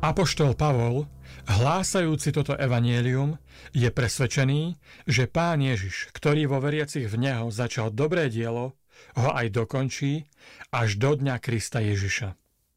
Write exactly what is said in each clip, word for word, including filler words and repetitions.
Apoštol Pavol, hlásajúci toto evanjelium, je presvedčený, že Pán Ježiš, ktorý vo veriacich v Neho začal dobré dielo, ho aj dokončí až do dňa Krista Ježiša.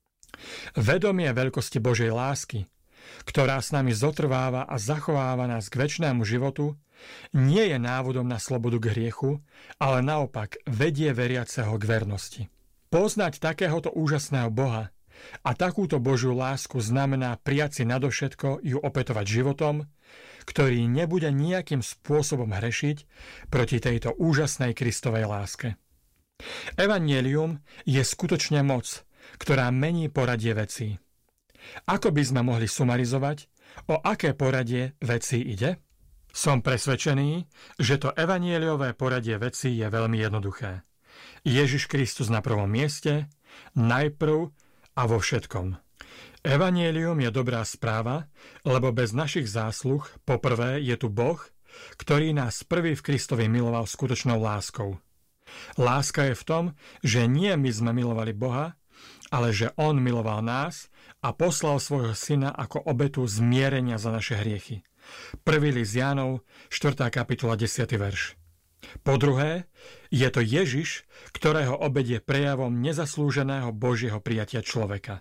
Vedomie veľkosti Božej lásky, ktorá s nami zotrváva a zachováva nás k večnému životu, nie je návodom na slobodu k hriechu, ale naopak vedie veriaceho k vernosti. Poznať takéhoto úžasného Boha a takúto Božiu lásku znamená prijať si nadovšetko ju opätovať životom, ktorý nebude nejakým spôsobom hrešiť proti tejto úžasnej Kristovej láske. Evanjelium je skutočne moc, ktorá mení poradie vecí. Ako by sme mohli sumarizovať, o aké poradie vecí ide? Som presvedčený, že to evanjeliové poradie vecí je veľmi jednoduché. Ježiš Kristus na prvom mieste, najprv a vo všetkom. Evanjelium je dobrá správa, lebo bez našich zásluh, poprvé, je tu Boh, ktorý nás prvý v Kristovi miloval skutočnou láskou. Láska je v tom, že nie my sme milovali Boha, ale že On miloval nás a poslal svojho syna ako obetu zmierenia za naše hriechy. Prvý list Jánov, štvrtá kapitola, desiaty verš. Po druhé, je to Ježiš, ktorého obeť je prejavom nezaslúženého Božieho prijatia človeka.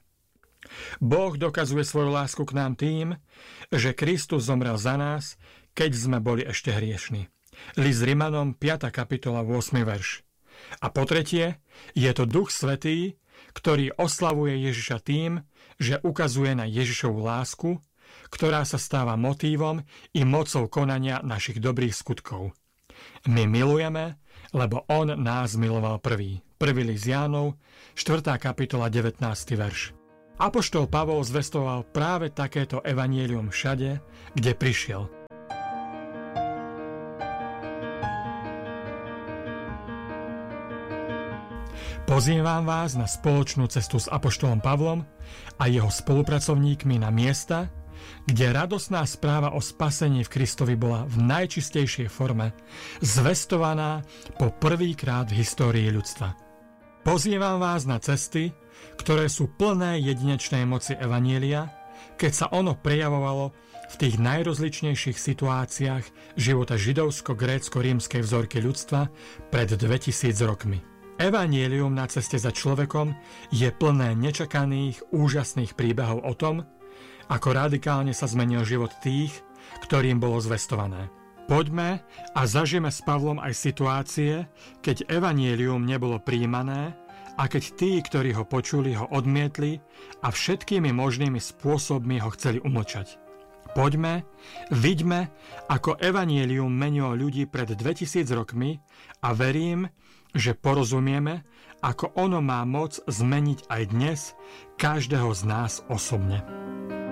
Boh dokazuje svoju lásku k nám tým, že Kristus zomrel za nás, keď sme boli ešte hriešni. List Rimanom, piata kapitola, ôsmy verš. A po tretie, je to Duch Svätý, ktorý oslavuje Ježiša tým, že ukazuje na Ježišovu lásku, ktorá sa stáva motívom i mocou konania našich dobrých skutkov. My milujeme, lebo On nás miloval prvý. Prvý list Jánov, štvrtá kapitola, devätnásty verš. Apoštol Pavol zvestoval práve takéto evanjelium všade, kde prišiel. Pozývam vás na spoločnú cestu s apoštolom Pavlom a jeho spolupracovníkmi na miesta, kde radosná správa o spasení v Kristovi bola v najčistejšej forme zvestovaná po prvýkrát v histórii ľudstva. Pozývam vás na cesty, ktoré sú plné jedinečnej moci evanjelia, keď sa ono prejavovalo v tých najrozličnejších situáciách života židovsko-grécko-rímskej vzorky ľudstva pred dvetisíc rokmi. Evanjelium na ceste za človekom je plné nečakaných, úžasných príbehov o tom, ako radikálne sa zmenil život tých, ktorým bolo zvestované. Poďme a zažijeme s Pavlom aj situácie, keď evanjelium nebolo prijímané a keď tí, ktorí ho počuli, ho odmietli a všetkými možnými spôsobmi ho chceli umlčať. Poďme, vidíme, ako evanjelium menilo ľudí pred dvetisíc rokmi a verím, že porozumieme, ako ono má moc zmeniť aj dnes každého z nás osobne.